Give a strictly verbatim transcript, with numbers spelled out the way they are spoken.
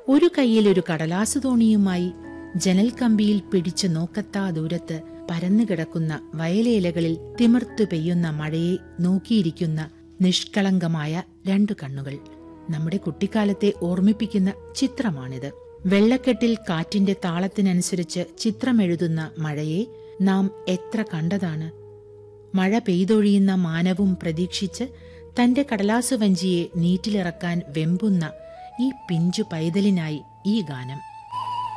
ഒരു കൈയിൽ ഒരു കടലാസു തോണിയുമായി ജനൽ കമ്പിയിൽ പിടിച്ചു നോക്കത്താ ദൂരത്ത് പരന്നുകിടക്കുന്ന വയലേലകളിൽ തിമിർത്തു പെയ്യുന്ന മഴയെ നോക്കിയിരിക്കുന്ന നിഷ്കളങ്കമായ രണ്ടു കണ്ണുകൾ നമ്മുടെ കുട്ടിക്കാലത്തെ ഓർമ്മിപ്പിക്കുന്ന ചിത്രമാണിത്. വെള്ളക്കെട്ടിൽ കാറ്റിന്റെ താളത്തിനനുസരിച്ച് ചിത്രമെഴുതുന്ന മഴയെ നാം എത്ര കണ്ടതാണ്. മഴ പെയ്തൊഴിയുന്ന മാനവും പ്രതീക്ഷിച്ച് തന്റെ കടലാസു വഞ്ചിയെ നീറ്റിലിറക്കാൻ വെമ്പുന്ന ഈ പിഞ്ചു പൈതലിനായി ഈ ഗാനം.